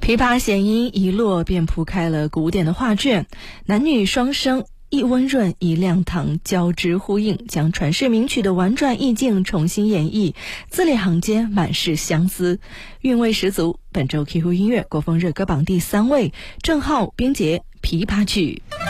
琵琶弦音一落，便铺开了古典的画卷，男女双声一温润一亮堂，交织呼应，将传世名曲的婉转意境重新演绎，字里行间满是相思，韵味十足。本周 QQ 音乐国风热歌榜第3位，郑浩、冰洁《琵琶曲》。